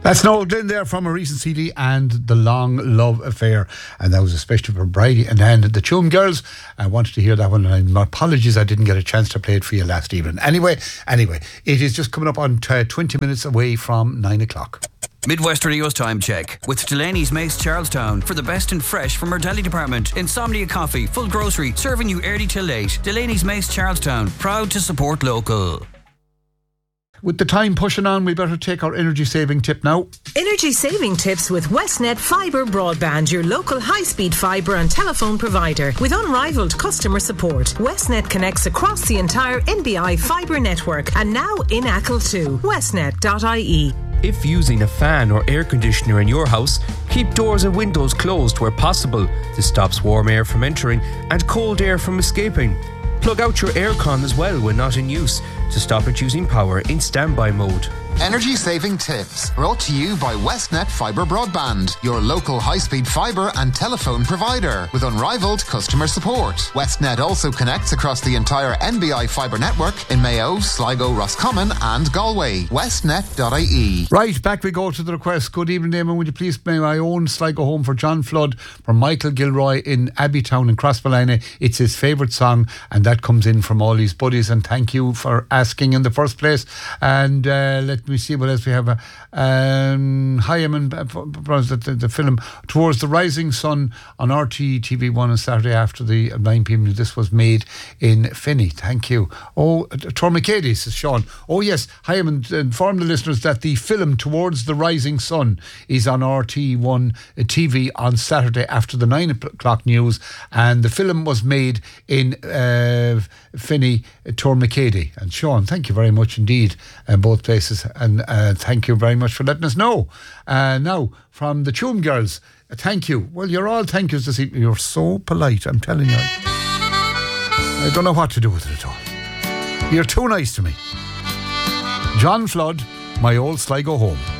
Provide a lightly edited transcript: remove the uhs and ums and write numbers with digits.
That's Noel Glynn there from a recent CD and The Long Love Affair. And that was especially for Bridie and the Tuam Girls. I wanted to hear that one, and my apologies I didn't get a chance to play it for you last evening. Anyway, it is just coming up on 20 minutes away from 9 o'clock. Midwest Radio's time check with Delaney's Mace Charlestown for the best and fresh from our deli department. Insomnia Coffee, full grocery, serving you early till late. Delaney's Mace Charlestown, proud to support local. With the time pushing on, we better take our energy saving tip now. Energy saving tips with Westnet Fibre Broadband, your local high-speed fibre and telephone provider. With unrivaled customer support, Westnet connects across the entire NBI fibre network and now in Achill too. Westnet.ie. If using a fan or air conditioner in your house, keep doors and windows closed where possible. This stops warm air from entering and cold air from escaping. Plug out your aircon as well when not in use to stop it using power in standby mode. Energy saving tips brought to you by Westnet Fibre Broadband, your local high-speed fibre and telephone provider with unrivaled customer support. Westnet also connects across the entire NBI fibre network in Mayo, Sligo, Roscommon and Galway. Westnet.ie. Right, back we go to the request. Good evening, Damon. Would you please play my own Sligo Home for John Flood from Michael Gilroy in Abbeytown in Crossmolina? It's his favourite song, and that comes in from all his buddies, and thank you for asking in the first place. And let me see what else we have. Hyman, the film Towards the Rising Sun on RTÉ TV1 on Saturday after the 9 p.m. This was made in Finney. Thank you. Oh, Tormacady, says Sean. Oh yes, Hyman, inform the listeners that the film Towards the Rising Sun is on RTÉ1 TV on Saturday after the 9 o'clock news, and the film was made in Finney, Tormacady. And Sean, thank you very much indeed, both places, and thank you very much for letting us know. Now, from the Tuam Girls, thank you. Well, you're all thank yous this evening. You're so polite, I'm telling you. I don't know what to do with it at all. You're too nice to me. John Flood, My Old Sligo Home.